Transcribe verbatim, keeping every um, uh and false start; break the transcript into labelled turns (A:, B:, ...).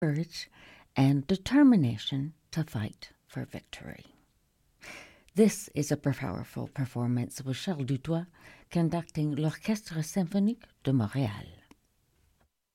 A: courage and determination to fight for victory. This is a powerful performance with Charles Dutoit conducting l'Orchestre Symphonique de Montréal.